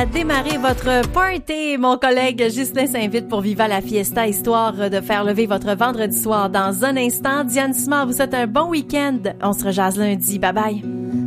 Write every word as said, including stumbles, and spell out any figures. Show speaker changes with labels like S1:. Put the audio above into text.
S1: Démarrer votre party, mon collègue Ghislain s'invite pour Viva la Fiesta, histoire de faire lever votre vendredi soir dans un instant. Diane Simard vous souhaite un bon week-end. On se rejase lundi. Bye bye.